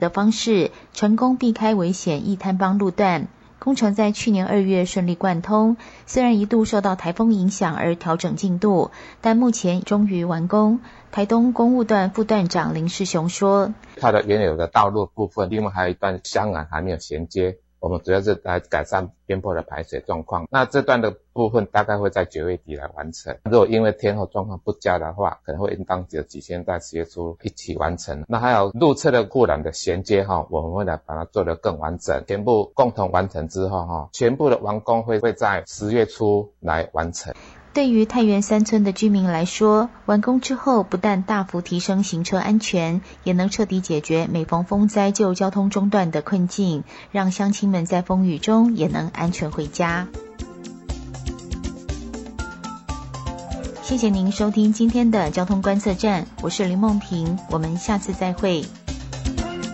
的方式，成功避开危险一滩帮路段。工程在去年2月顺利贯通，虽然一度受到台风影响而调整进度，但目前终于完工。台东公务段副段长林世雄说， 它的原有的道路部分，另外还有一段香缆还没有衔接，我们主要是来改善边坡的排水状况。那这段的部分大概会在9月底来完成。如果因为天候状况不佳的话，可能会应当有几天在10月初一起完成。那还有路侧的护栏的衔接我们会来把它做得更完整，全部共同完成之后全部的完工会在10月初来完成。 对于太原3村的居民来说，完工之后不但大幅提升行车安全，也能彻底解决每逢风灾就交通中断的困境，让乡亲们在风雨中也能安全回家。谢谢您收听今天的交通观测站，我是林梦萍，我们下次再会。